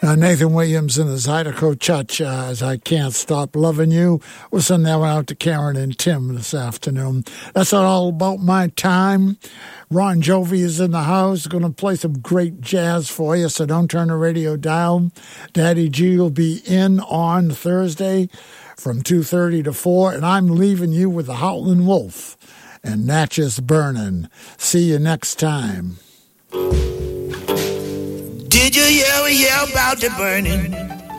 Nathan Williams and the Zydeco Church, as I Can't Stop Loving You. We'll send that one out to Karen and Tim this afternoon. That's all about my time. Ron Jovi is in the house, going to play some great jazz for you, so don't turn the radio down. Daddy G will be in on Thursday from 2:30 to 4, and I'm leaving you with the Howlin' Wolf and Natchez Burnin'. See you next time. Did you hear about the burning?